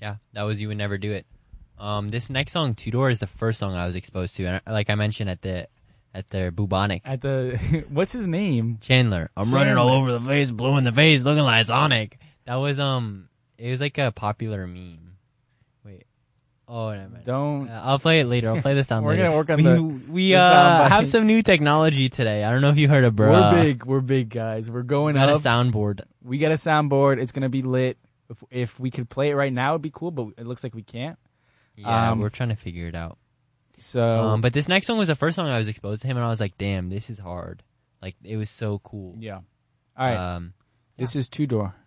Yeah, that was You Would Never Do It. This next song, Two Door, is the first song I was exposed to, and like I mentioned at the Bubonic. At the what's his name? Chandler. I'm running all over the face, blue in the face, looking like Sonic. That was it was like a popular meme. Wait. Oh, never mind. Don't. I'll play it later. I'll play the sound We're later. gonna work on we the sound have bites. some new technology today. I don't know if you heard of bro. We're big guys. We're going Got a up. soundboard. We got a soundboard. It's gonna be lit. If we could play it right now, it'd be cool. But it looks like we can't. Yeah, we're trying to figure it out. So, but this next song was the first song I was exposed to him, and I was like, "Damn, this is hard." Like, it was so cool. yeah. All right. This is Two Door.